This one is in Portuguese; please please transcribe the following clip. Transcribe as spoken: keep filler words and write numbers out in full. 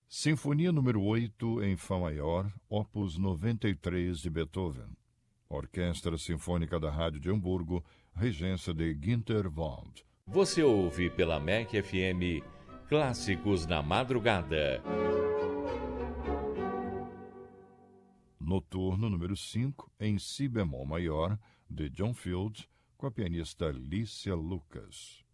Sinfonia número oito, em Fá maior, opus noventa e três de Beethoven. Orquestra Sinfônica da Rádio de Hamburgo, regência de Günter Wald. Você ouve pela M E C F M Clássicos na Madrugada. Noturno número cinco, em Si bemol maior, de John Field, com a pianista Lícia Lucas.